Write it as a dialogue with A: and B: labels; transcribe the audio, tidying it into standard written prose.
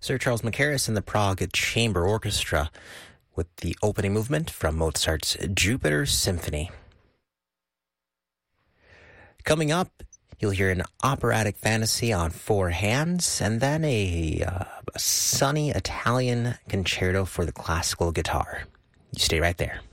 A: Sir Charles Mackerras and the Prague Chamber Orchestra with the opening movement from Mozart's Jupiter Symphony. Coming up, you'll hear an operatic fantasy on four hands, and then a sunny Italian concerto for the classical guitar. You stay right there.